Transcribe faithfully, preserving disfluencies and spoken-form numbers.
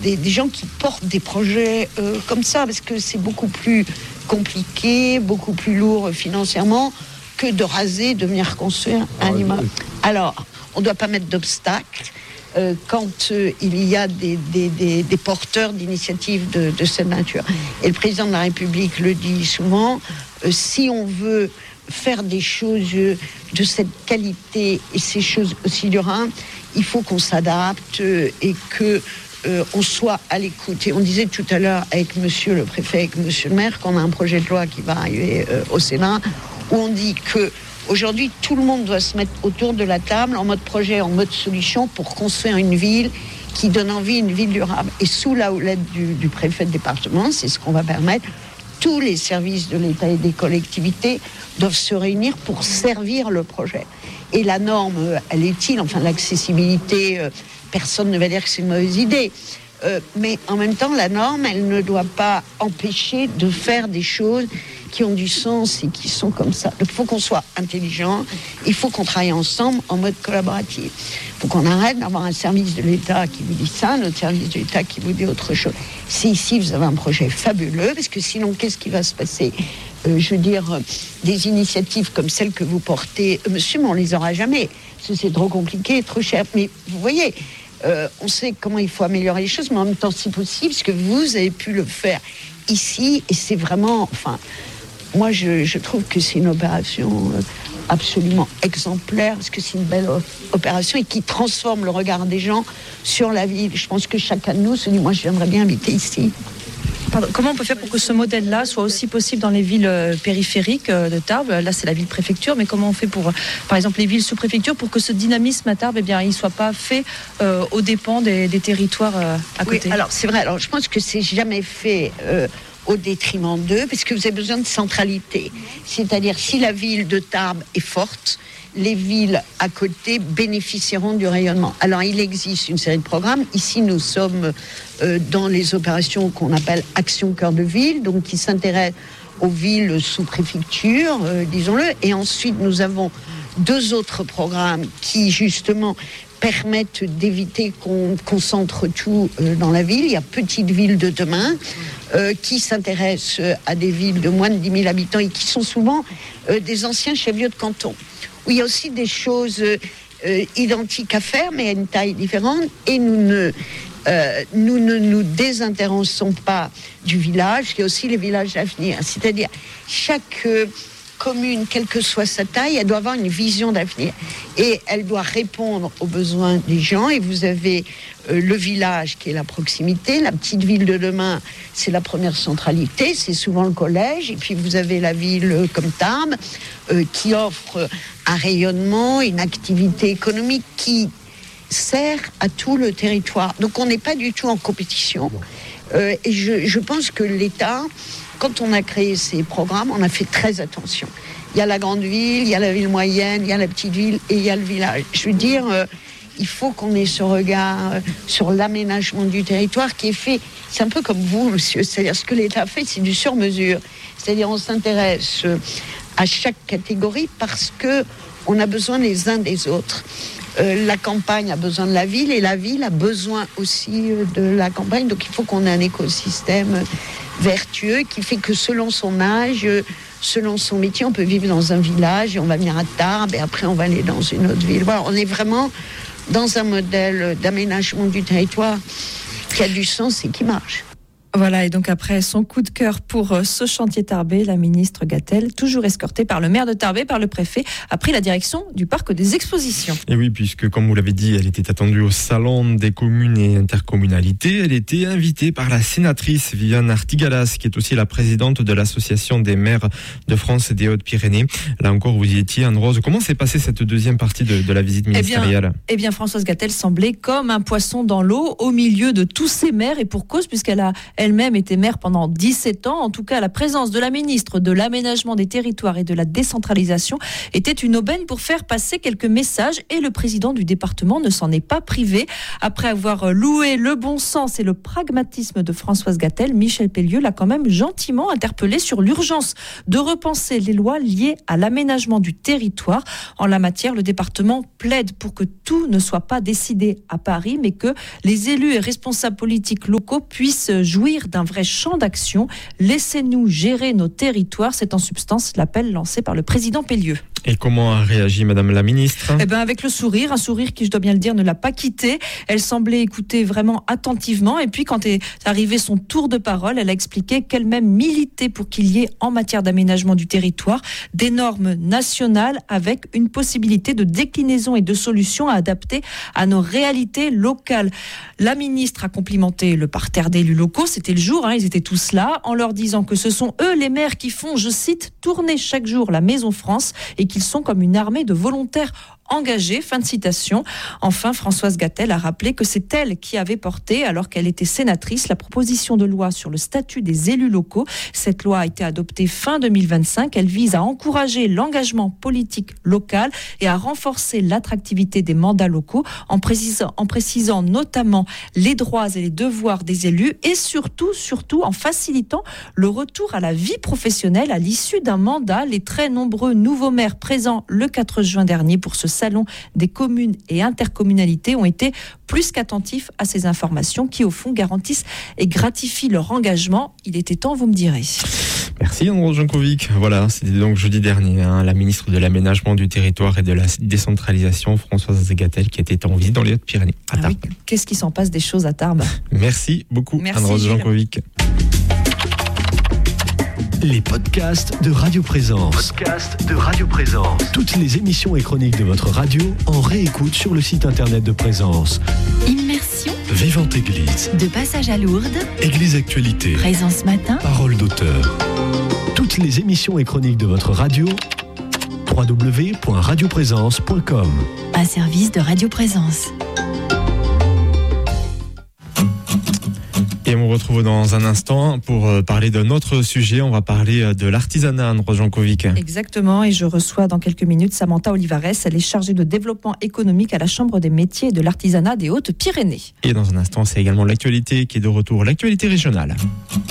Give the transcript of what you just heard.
des, des gens qui portent des projets euh, comme ça, parce que c'est beaucoup plus compliqué, beaucoup plus lourd financièrement que de raser, de venir construire un immeuble. Alors, on ne doit pas mettre d'obstacles euh, quand euh, il y a des, des, des, des porteurs d'initiatives de, de cette nature. Et le président de la République le dit souvent, euh, si on veut faire des choses euh, de cette qualité et ces choses aussi durables, il faut qu'on s'adapte euh, et que euh, on soit à l'écoute. Et on disait tout à l'heure avec monsieur le préfet, avec monsieur le maire, qu'on a un projet de loi qui va arriver euh, au Sénat, où on dit que aujourd'hui, tout le monde doit se mettre autour de la table en mode projet, en mode solution pour construire une ville qui donne envie, une ville durable. Et sous la houlette du, du préfet de département, c'est ce qu'on va permettre, tous les services de l'État et des collectivités doivent se réunir pour servir le projet. Et la norme, elle est utile, enfin l'accessibilité, euh, personne ne va dire que c'est une mauvaise idée. Euh, mais en même temps, la norme, elle ne doit pas empêcher de faire des choses qui ont du sens et qui sont comme ça. Donc, il faut qu'on soit intelligent, il faut qu'on travaille ensemble en mode collaboratif. Il faut qu'on arrête d'avoir un service de l'État qui vous dit ça, notre service de l'État qui vous dit autre chose. Si ici, vous avez un projet fabuleux, parce que sinon, qu'est-ce qui va se passer ? euh, Je veux dire, euh, des initiatives comme celles que vous portez, euh, monsieur, mais on les aura jamais, parce que c'est trop compliqué, trop cher. Mais vous voyez, euh, on sait comment il faut améliorer les choses, mais en même temps, si possible, parce que vous avez pu le faire ici, et c'est vraiment, enfin... Moi, je, je trouve que c'est une opération absolument exemplaire, parce que c'est une belle opération et qui transforme le regard des gens sur la ville. Je pense que chacun de nous se dit, moi, je viendrais bien habiter ici. Pardon, comment on peut faire pour que ce modèle-là soit aussi possible dans les villes périphériques de Tarbes ? Là, c'est la ville-préfecture, mais comment on fait pour, par exemple, les villes sous-préfecture, pour que ce dynamisme à Tarbes, eh bien, il ne soit pas fait euh, aux dépens des, des territoires euh, à côté ? Oui, alors c'est vrai. Alors, je pense que c'est jamais fait... Euh, au détriment d'eux, parce que vous avez besoin de centralité. C'est-à-dire, si la ville de Tarbes est forte, les villes à côté bénéficieront du rayonnement. Alors, il existe une série de programmes. Ici, nous sommes euh, dans les opérations qu'on appelle Action Cœur de Ville, donc qui s'intéressent aux villes sous préfecture, euh, disons-le. Et ensuite, nous avons deux autres programmes qui, justement, permettent d'éviter qu'on concentre tout euh, dans la ville. Il y a Petite Ville de demain, euh, qui s'intéresse euh, à des villes de moins de dix mille habitants et qui sont souvent euh, des anciens chefs-lieux de canton, où il y a aussi des choses euh, euh, identiques à faire, mais à une taille différente, et nous ne, euh, nous ne nous désintéressons pas du village. Il y a aussi les villages d'avenir, c'est-à-dire chaque... Euh, commune, quelle que soit sa taille, elle doit avoir une vision d'avenir et elle doit répondre aux besoins des gens. Et vous avez euh, le village qui est la proximité, la petite ville de demain, c'est la première centralité, c'est souvent le collège, et puis vous avez la ville euh, comme Tarbes euh, qui offre un rayonnement, une activité économique qui sert à tout le territoire. Donc on n'est pas du tout en compétition. Euh, et je, je pense que l'État, quand on a créé ces programmes, on a fait très attention. Il y a la grande ville, il y a la ville moyenne, il y a la petite ville et il y a le village. Je veux dire, euh, il faut qu'on ait ce regard euh, sur l'aménagement du territoire qui est fait. C'est un peu comme vous, monsieur. C'est-à-dire, ce que l'État fait, c'est du sur-mesure. C'est-à-dire, on s'intéresse euh, à chaque catégorie parce que on a besoin les uns des autres. Euh, la campagne a besoin de la ville et la ville a besoin aussi euh, de la campagne. Donc, il faut qu'on ait un écosystème vertueux qui fait que selon son âge, selon son métier, on peut vivre dans un village et on va venir à Tarbes et après on va aller dans une autre ville. Voilà, on est vraiment dans un modèle d'aménagement du territoire qui a du sens et qui marche. Voilà, et donc après son coup de cœur pour ce chantier tarbais, la ministre Gatel, toujours escortée par le maire de Tarbes, par le préfet, a pris la direction du parc des expositions. Et oui, puisque comme vous l'avez dit, elle était attendue au salon des communes et intercommunalités. Elle était invitée par la sénatrice Viviane Artigalas, qui est aussi la présidente de l'association des maires de France et des Hautes-Pyrénées. Là encore, vous y étiez, Anne-Rose. Comment s'est passée cette deuxième partie de, de la visite ministérielle ? Eh bien, eh bien, Françoise Gatel semblait comme un poisson dans l'eau, au milieu de tous ces maires, et pour cause, puisqu'elle a elle-même était maire pendant dix-sept ans. En tout cas, la présence de la ministre de l'Aménagement des Territoires et de la Décentralisation était une aubaine pour faire passer quelques messages et le président du département ne s'en est pas privé. Après avoir loué le bon sens et le pragmatisme de Françoise Gatel, Michel Pellieu l'a quand même gentiment interpellé sur l'urgence de repenser les lois liées à l'aménagement du territoire. En la matière, le département plaide pour que tout ne soit pas décidé à Paris, mais que les élus et responsables politiques locaux puissent jouir d'un vrai champ d'action. Laissez-nous gérer nos territoires, c'est en substance l'appel lancé par le président Pellieu. Et comment a réagi Madame la Ministre ? Eh ben avec le sourire, un sourire qui, je dois bien le dire, ne l'a pas quitté. Elle semblait écouter vraiment attentivement. Et puis, quand est arrivé son tour de parole, elle a expliqué qu'elle-même militait pour qu'il y ait, en matière d'aménagement du territoire, des normes nationales avec une possibilité de déclinaison et de solutions à adapter à nos réalités locales. La ministre a complimenté le parterre d'élus locaux. C'était le jour, hein, ils étaient tous là, en leur disant que ce sont eux les maires qui font, je cite, tourner chaque jour la Maison France et qu'ils sont comme une armée de volontaires engagés. Fin de citation. Enfin, Françoise Gatel a rappelé que c'est elle qui avait porté, alors qu'elle était sénatrice, la proposition de loi sur le statut des élus locaux. Cette loi a été adoptée fin deux mille vingt-cinq. Elle vise à encourager l'engagement politique local et à renforcer l'attractivité des mandats locaux en précisant, en précisant notamment les droits et les devoirs des élus et surtout, surtout en facilitant le retour à la vie professionnelle à l'issue d'un mandat. Les très nombreux nouveaux maires présents le quatre juin dernier pour ce salon des communes et intercommunalités ont été plus qu'attentifs à ces informations qui, au fond, garantissent et gratifient leur engagement. Il était temps, vous me direz. Merci Ambroise Jankovic. Voilà, c'était donc jeudi dernier, hein, la ministre de l'Aménagement du Territoire et de la Décentralisation, Françoise Gatel, qui était en visite dans les Hautes-Pyrénées, à Tarbes. Ah oui, qu'est-ce qui s'en passe des choses à Tarbes ? Merci beaucoup, Merci, Ambroise Gilles. Jankovic. Les podcasts de Radio Présence. Podcasts de Radio Présence. Toutes les émissions et chroniques de votre radio en réécoute sur le site internet de Présence. Immersion, Vivante Église. de passage à Lourdes, Église Actualité. Présence Matin, Parole d'auteur. Toutes les émissions et chroniques de votre radio. w w w point radio présence point com. un service de Radio Présence. Et on vous retrouve dans un instant pour parler d'un autre sujet. On va parler de l'artisanat, Ambroise Jankovic. Exactement, et je reçois dans quelques minutes Samantha Olivares. Elle est chargée de développement économique à la Chambre des métiers et de l'artisanat des Hautes-Pyrénées. Et dans un instant, c'est également l'actualité qui est de retour, l'actualité régionale.